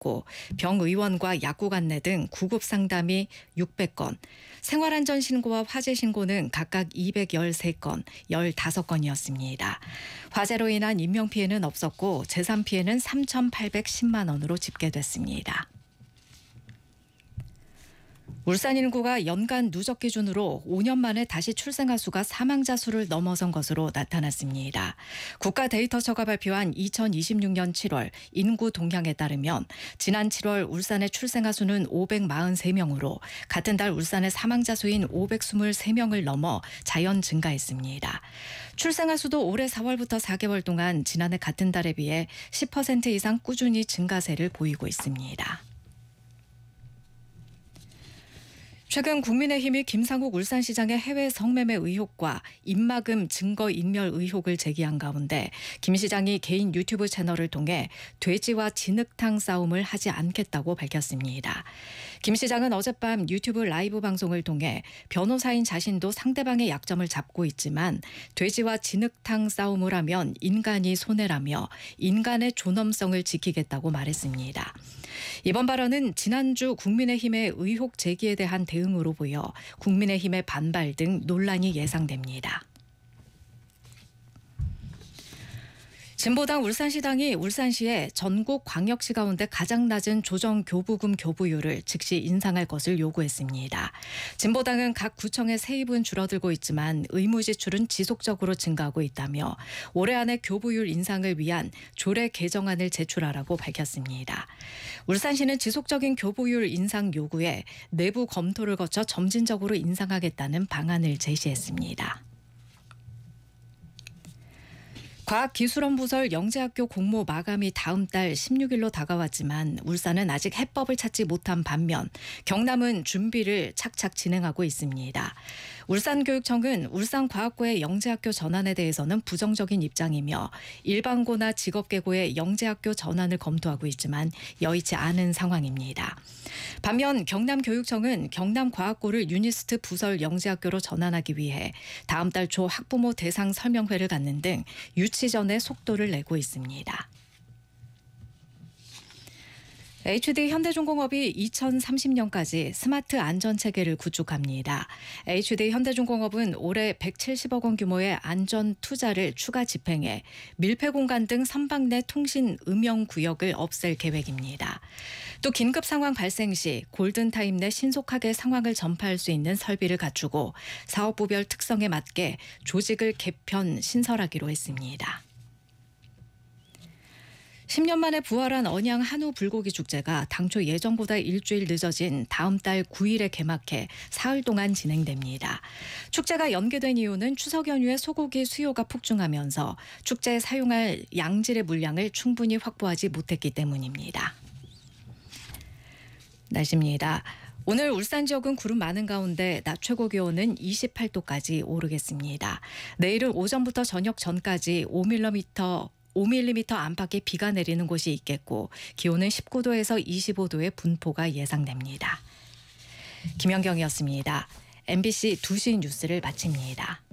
받고 병의원과 약국 안내 등 구급 상담이 600건, 생활안전 신고와 화재 신고는 각각 213건, 15건이었습니다. 화재로 인한 인명피해는 없었고 재산 피해는 3,810만 원으로 집계됐습니다. 울산 인구가 연간 누적 기준으로 5년 만에 다시 출생아 수가 사망자 수를 넘어선 것으로 나타났습니다. 국가데이터처가 발표한 2026년 7월 인구 동향에 따르면 지난 7월 울산의 출생아 수는 543명으로 같은 달 울산의 사망자 수인 523명을 넘어 자연 증가했습니다. 출생아 수도 올해 4월부터 4개월 동안 지난해 같은 달에 비해 10% 이상 꾸준히 증가세를 보이고 있습니다. 최근 국민의힘이 김상욱 울산시장의 해외 성매매 의혹과 입막음 증거인멸 의혹을 제기한 가운데 김 시장이 개인 유튜브 채널을 통해 돼지와 진흙탕 싸움을 하지 않겠다고 밝혔습니다. 김 시장은 어젯밤 유튜브 라이브 방송을 통해 변호사인 자신도 상대방의 약점을 잡고 있지만 돼지와 진흙탕 싸움을 하면 인간이 손해라며 인간의 존엄성을 지키겠다고 말했습니다. 이번 발언은 지난주 국민의힘의 의혹 제기에 대한 대응으로 보여 국민의힘의 반발 등 논란이 예상됩니다. 진보당 울산시당이 울산시에 전국 광역시 가운데 가장 낮은 조정교부금 교부율을 즉시 인상할 것을 요구했습니다. 진보당은 각 구청의 세입은 줄어들고 있지만 의무 지출은 지속적으로 증가하고 있다며 올해 안에 교부율 인상을 위한 조례 개정안을 제출하라고 밝혔습니다. 울산시는 지속적인 교부율 인상 요구에 내부 검토를 거쳐 점진적으로 인상하겠다는 방안을 제시했습니다. 과학기술원부설 영재학교 공모 마감이 다음 달 16일로 다가왔지만 울산은 아직 해법을 찾지 못한 반면 경남은 준비를 착착 진행하고 있습니다. 울산교육청은 울산과학고의 영재학교 전환에 대해서는 부정적인 입장이며 일반고나 직업계고의 영재학교 전환을 검토하고 있지만 여의치 않은 상황입니다. 반면 경남교육청은 경남과학고를 유니스트 부설 영재학교로 전환하기 위해 다음 달 초 학부모 대상 설명회를 갖는 등 유치 전에 속도를 내고 있습니다. HD 현대중공업이 2030년까지 스마트 안전체계를 구축합니다. HD 현대중공업은 올해 170억 원 규모의 안전 투자를 추가 집행해 밀폐공간 등 선박 내 통신 음영 구역을 없앨 계획입니다. 또 긴급 상황 발생 시 골든타임 내 신속하게 상황을 전파할 수 있는 설비를 갖추고 사업부별 특성에 맞게 조직을 개편 신설하기로 했습니다. 10년 만에 부활한 언양 한우 불고기 축제가 당초 예정보다 일주일 늦어진 다음 달 9일에 개막해 사흘 동안 진행됩니다. 축제가 연기된 이유는 추석 연휴에 소고기 수요가 폭증하면서 축제에 사용할 양질의 물량을 충분히 확보하지 못했기 때문입니다. 날씨입니다. 오늘 울산 지역은 구름 많은 가운데 낮 최고 기온은 28도까지 오르겠습니다. 내일은 오전부터 저녁 전까지 5mm 안팎의 비가 내리는 곳이 있겠고 기온은 19도에서 25도의 분포가 예상됩니다. 김연경이었습니다. MBC 2시 뉴스를 마칩니다.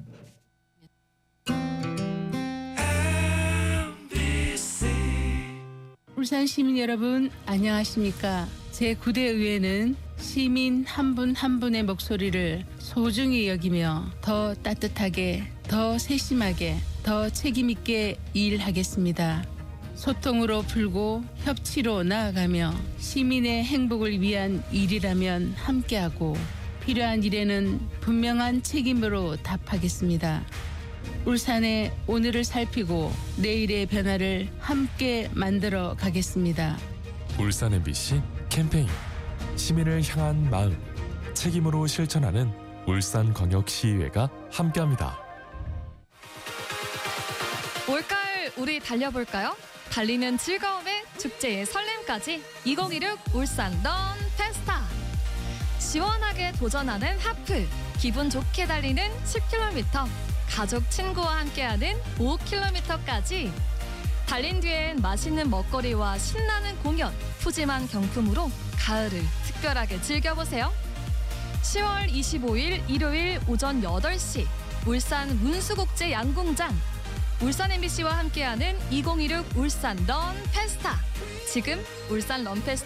울산 시민 여러분 안녕하십니까? 제9대 의회는 시민 한 분 한 분의 목소리를 소중히 여기며 더 따뜻하게, 더 세심하게, 더 책임있게 일하겠습니다. 소통으로 풀고 협치로 나아가며 시민의 행복을 위한 일이라면 함께하고 필요한 일에는 분명한 책임으로 답하겠습니다. 울산의 오늘을 살피고 내일의 변화를 함께 만들어 가겠습니다. 울산 MBC 캠페인 시민을 향한 마음 책임으로 실천하는 울산광역시의회가 함께합니다. 올가을 우리 달려볼까요? 달리는 즐거움에 축제의 설렘까지 2016 울산 런 페스타. 시원하게 도전하는 하프, 기분 좋게 달리는 10km, 가족 친구와 함께하는 5km까지. 달린 뒤엔 맛있는 먹거리와 신나는 공연, 푸짐한 경품으로 가을을 특별하게 즐겨보세요. 10월 25일 일요일 오전 8시 울산 문수국제 양궁장. 울산 MBC와 함께하는 2016 울산 런 페스타. 지금 울산 런 페스타